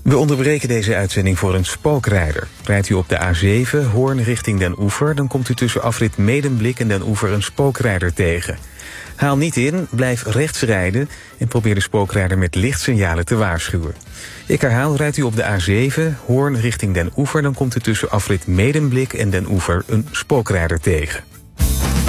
We onderbreken deze uitzending voor een spookrijder. Rijdt u op de A7 Hoorn richting Den Oever, dan komt u tussen afrit Medemblik en Den Oever een spookrijder tegen. Haal niet in, blijf rechts rijden en probeer de spookrijder met lichtsignalen te waarschuwen. Ik herhaal, rijdt u op de A7 Hoorn richting Den Oever, dan komt u tussen afrit Medemblik en Den Oever een spookrijder tegen.